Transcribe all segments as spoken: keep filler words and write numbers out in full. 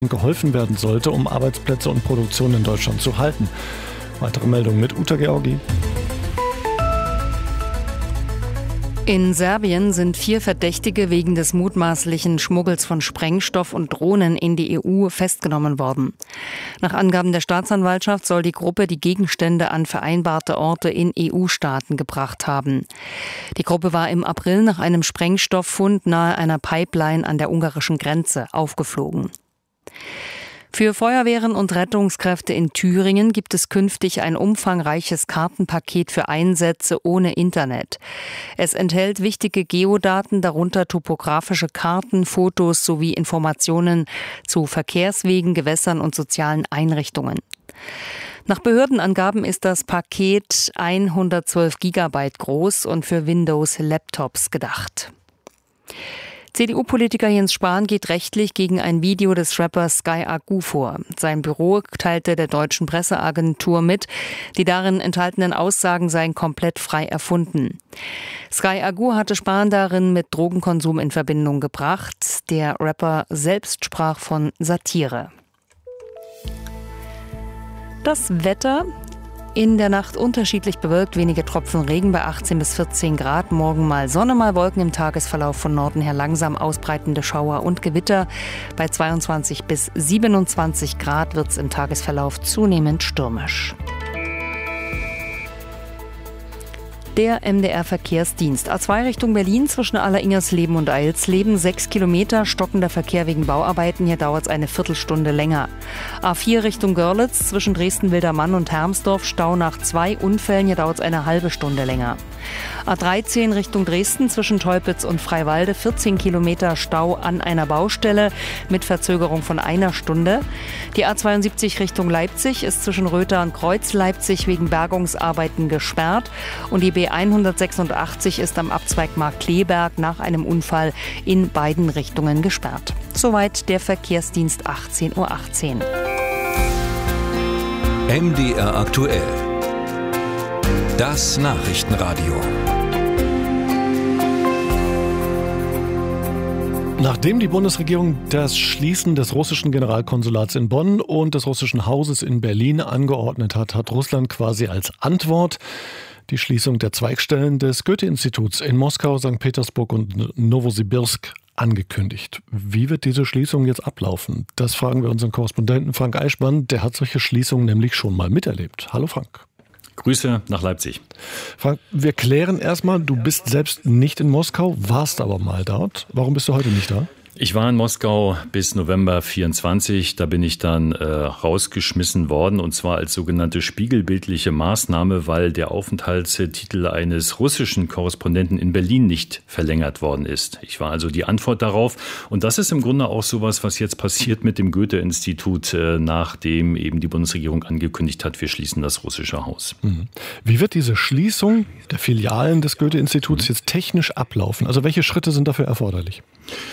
geholfen werden sollte, um Arbeitsplätze und Produktion in Deutschland zu halten. Weitere Meldungen mit Uta Georgi. In Serbien sind vier Verdächtige wegen des mutmaßlichen Schmuggels von Sprengstoff und Drohnen in die E U festgenommen worden. Nach Angaben der Staatsanwaltschaft soll die Gruppe die Gegenstände an vereinbarte Orte in E U-Staaten gebracht haben. Die Gruppe war im April nach einem Sprengstofffund nahe einer Pipeline an der ungarischen Grenze aufgeflogen. Für Feuerwehren und Rettungskräfte in Thüringen gibt es künftig ein umfangreiches Kartenpaket für Einsätze ohne Internet. Es enthält wichtige Geodaten, darunter topografische Karten, Fotos sowie Informationen zu Verkehrswegen, Gewässern und sozialen Einrichtungen. Nach Behördenangaben ist das Paket hundertzwölf Gigabyte groß und für Windows-Laptops gedacht. C D U-Politiker Jens Spahn geht rechtlich gegen ein Video des Rappers Sky Agu vor. Sein Büro teilte der deutschen Presseagentur mit, die darin enthaltenen Aussagen seien komplett frei erfunden. Sky Agu hatte Spahn darin mit Drogenkonsum in Verbindung gebracht. Der Rapper selbst sprach von Satire. Das Wetter: in der Nacht unterschiedlich bewölkt, wenige Tropfen Regen bei achtzehn bis vierzehn Grad. Morgen mal Sonne, mal Wolken, im Tagesverlauf von Norden her langsam ausbreitende Schauer und Gewitter. Bei zweiundzwanzig bis siebenundzwanzig Grad wird es im Tagesverlauf zunehmend stürmisch. Der M D R-Verkehrsdienst. A zwei Richtung Berlin zwischen Aller-Ingersleben und Eilsleben. Sechs Kilometer, stockender Verkehr wegen Bauarbeiten. Hier dauert es eine Viertelstunde länger. A vier Richtung Görlitz zwischen Dresden-Wildermann und Hermsdorf. Stau nach zwei Unfällen. Hier dauert es eine halbe Stunde länger. A dreizehn Richtung Dresden zwischen Teupitz und Freiwalde. vierzehn Kilometer Stau an einer Baustelle mit Verzögerung von einer Stunde. Die A zweiundsiebzig Richtung Leipzig ist zwischen Röther und Kreuz-Leipzig wegen Bergungsarbeiten gesperrt. Und die B hundertsechsundachtzig ist am Abzweig Markkleeberg nach einem Unfall in beiden Richtungen gesperrt. Soweit der Verkehrsdienst achtzehn Uhr achtzehn. M D R aktuell. Das Nachrichtenradio. Nachdem die Bundesregierung das Schließen des russischen Generalkonsulats in Bonn und des russischen Hauses in Berlin angeordnet hat, hat Russland quasi als Antwort die Schließung der Zweigstellen des Goethe-Instituts in Moskau, Sankt Petersburg und Nowosibirsk angekündigt. Wie wird diese Schließung jetzt ablaufen? Das fragen wir unseren Korrespondenten Frank Eichmann. Der hat solche Schließungen nämlich schon mal miterlebt. Hallo Frank. Grüße nach Leipzig. Frank, wir klären erstmal, du bist selbst nicht in Moskau, warst aber mal dort. Warum bist du heute nicht da? Ich war in Moskau bis November vierundzwanzig, da bin ich dann äh, rausgeschmissen worden, und zwar als sogenannte spiegelbildliche Maßnahme, weil der Aufenthaltstitel eines russischen Korrespondenten in Berlin nicht verlängert worden ist. Ich war also die Antwort darauf, und das ist im Grunde auch sowas, was jetzt passiert mit dem Goethe-Institut, äh, nachdem eben die Bundesregierung angekündigt hat, wir schließen das russische Haus. Wie wird diese Schließung der Filialen des Goethe-Instituts jetzt technisch ablaufen? Also welche Schritte sind dafür erforderlich?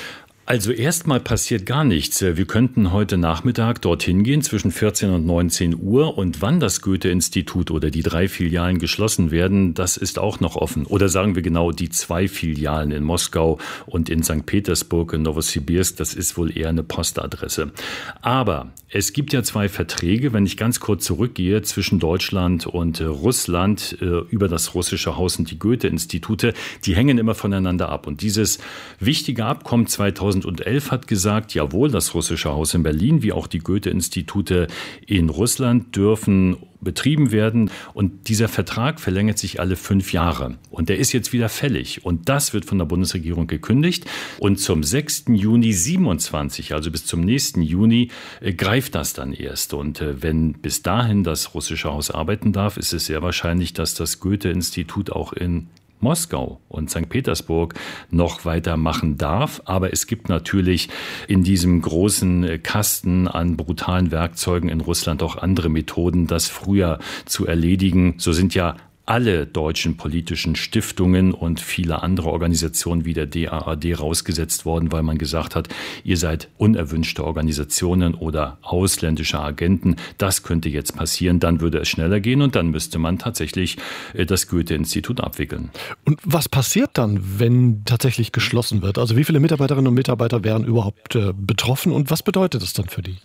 Also erstmal passiert gar nichts. Wir könnten heute Nachmittag dorthin gehen zwischen vierzehn und neunzehn Uhr, und wann das Goethe-Institut oder die drei Filialen geschlossen werden, das ist auch noch offen. Oder sagen wir genau, die zwei Filialen in Moskau und in Sankt Petersburg, in Nowosibirsk, das ist wohl eher eine Postadresse. Aber es gibt ja zwei Verträge, wenn ich ganz kurz zurückgehe, zwischen Deutschland und Russland äh, über das russische Haus und die Goethe-Institute. Die hängen immer voneinander ab. Und dieses wichtige Abkommen zweitausendelf hat gesagt, jawohl, das russische Haus in Berlin wie auch die Goethe-Institute in Russland dürfen betrieben werden. Und dieser Vertrag verlängert sich alle fünf Jahre. Und der ist jetzt wieder fällig. Und das wird von der Bundesregierung gekündigt. Und zum sechsten Juni siebenundzwanzig, also bis zum nächsten Juni, äh, greift das dann erst. Und äh, wenn bis dahin das russische Haus arbeiten darf, ist es sehr wahrscheinlich, dass das Goethe-Institut auch in Moskau und Sankt Petersburg noch weitermachen darf. Aber es gibt natürlich in diesem großen Kasten an brutalen Werkzeugen in Russland auch andere Methoden, das früher zu erledigen. So sind ja alle deutschen politischen Stiftungen und viele andere Organisationen wie der D A A D rausgesetzt worden, weil man gesagt hat, ihr seid unerwünschte Organisationen oder ausländische Agenten. Das könnte jetzt passieren, dann würde es schneller gehen und dann müsste man tatsächlich das Goethe-Institut abwickeln. Und was passiert dann, wenn tatsächlich geschlossen wird? Also wie viele Mitarbeiterinnen und Mitarbeiter wären überhaupt äh, betroffen und was bedeutet das dann für die?